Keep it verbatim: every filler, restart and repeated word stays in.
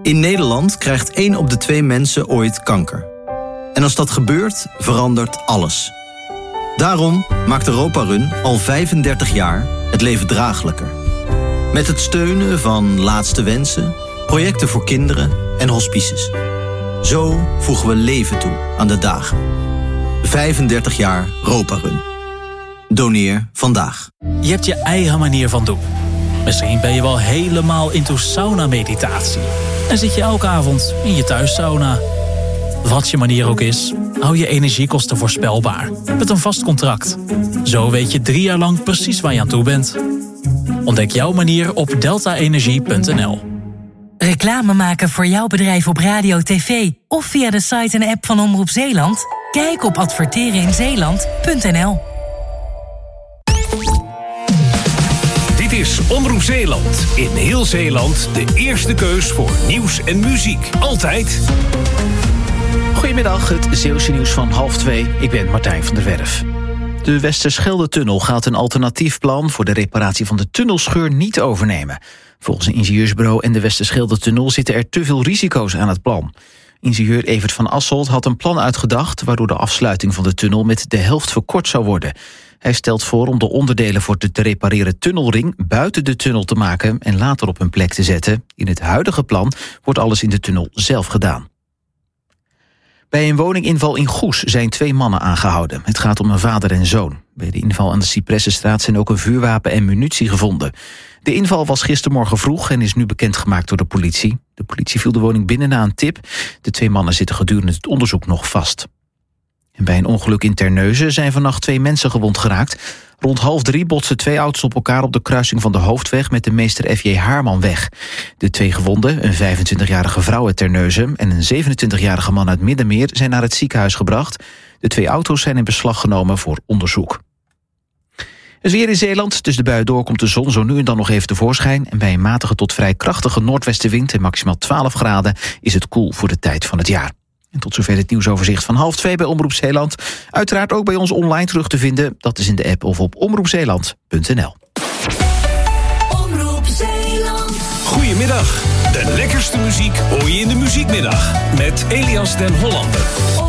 In Nederland krijgt één op de twee mensen ooit kanker. En als dat gebeurt, verandert alles. Daarom maakt Europa Run al vijfendertig jaar het leven draaglijker. Met het steunen van Laatste Wensen, projecten voor kinderen en hospices. Zo voegen we leven toe aan de dagen. vijfendertig jaar Europa Run. Doneer vandaag. Je hebt je eigen manier van doen. Misschien ben je wel helemaal into sauna-meditatie. En zit je elke avond in je thuissauna. Wat je manier ook is, hou je energiekosten voorspelbaar. Met een vast contract. Zo weet je drie jaar lang precies waar je aan toe bent. Ontdek jouw manier op delta energie punt n l. Reclame maken voor jouw bedrijf op radio, tv of via de site en app van Omroep Zeeland? Kijk op adverteren in zeeland punt n l. Dit is Omroep Zeeland. In heel Zeeland de eerste keus voor nieuws en muziek. Altijd. Goedemiddag, het Zeeuwse nieuws van half twee. Ik ben Martijn van der Werf. De Westerschelde-tunnel gaat een alternatief plan voor de reparatie van de tunnelscheur niet overnemen. Volgens een ingenieursbureau en de Westerschelde-tunnel zitten er te veel risico's aan het plan. Ingenieur Evert van Asselt had een plan uitgedacht waardoor de afsluiting van de tunnel met de helft verkort zou worden. Hij stelt voor om de onderdelen voor de te repareren tunnelring buiten de tunnel te maken en later op hun plek te zetten. In het huidige plan wordt alles in de tunnel zelf gedaan. Bij een woninginval in Goes zijn twee mannen aangehouden. Het gaat om een vader en zoon. Bij de inval aan de Cypressenstraat zijn ook een vuurwapen en munitie gevonden. De inval was gistermorgen vroeg en is nu bekendgemaakt door de politie. De politie viel de woning binnen na een tip. De twee mannen zitten gedurende het onderzoek nog vast. En bij een ongeluk in Terneuzen zijn vannacht twee mensen gewond geraakt. Rond half drie botsen twee auto's op elkaar op de kruising van de Hoofdweg met de Meester F J Haarmanweg. De twee gewonden, een vijfentwintigjarige vrouw uit Terneuzen en een zevenentwintigjarige man uit Middenmeer, zijn naar het ziekenhuis gebracht. De twee auto's zijn in beslag genomen voor onderzoek. Het weer in Zeeland. Tussen de bui door komt de zon zo nu en dan nog even tevoorschijn. En bij een matige tot vrij krachtige noordwestenwind en maximaal twaalf graden is het koel voor de tijd van het jaar. En tot zover het nieuwsoverzicht van half twee bij Omroep Zeeland. Uiteraard ook bij ons online terug te vinden. Dat is in de app of op omroep zeeland punt n l. Omroep Zeeland. Goedemiddag. De lekkerste muziek hoor je in de muziekmiddag. Met Elias den Hollander.